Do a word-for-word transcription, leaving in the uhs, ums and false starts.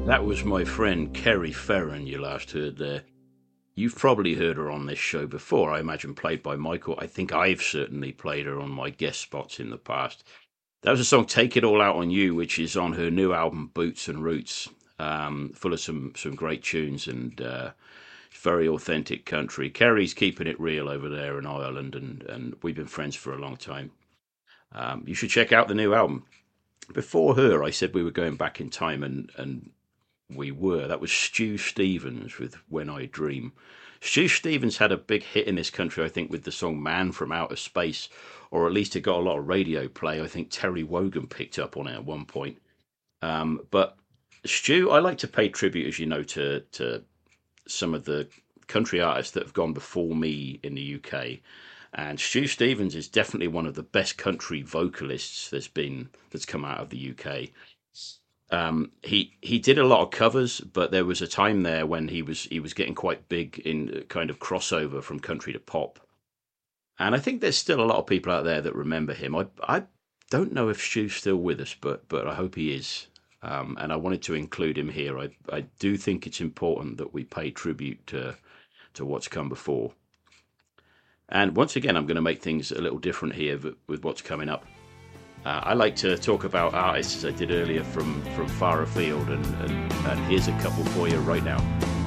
That was my friend Kerry Ferren you last heard there. You've probably heard her on this show before, I imagine played by Michael. I think I've certainly played her on my guest spots in the past. That was a song Take It All Out on You, which is on her new album Boots and Roots, um, full of some, some great tunes and uh, very authentic country. Kerry's keeping it real over there in Ireland, and, and we've been friends for a long time. Um, you should check out the new album. Before her, I said we were going back in time, and, and we were. That was Stu Stevens with When I Dream. Stu Stevens had a big hit in this country, I think, with the song Man from Outer Space, or at least it got a lot of radio play. I think Terry Wogan picked up on it at one point. Um, but Stu, I like to pay tribute, as you know, to, to some of the country artists that have gone before me in the U K. And Stu Stevens is definitely one of the best country vocalists there's been that's come out of the U K. Um, he he did a lot of covers, but there was a time there when he was he was getting quite big in kind of crossover from country to pop. And I think there's still a lot of people out there that remember him. I I don't know if Stu's still with us, but but I hope he is. Um, and I wanted to include him here. I I do think it's important that we pay tribute to to what's come before. And once again, I'm going to make things a little different here with what's coming up. Uh, I like to talk about artists, as I did earlier, from, from far afield, and, and, and here's a couple for you right now.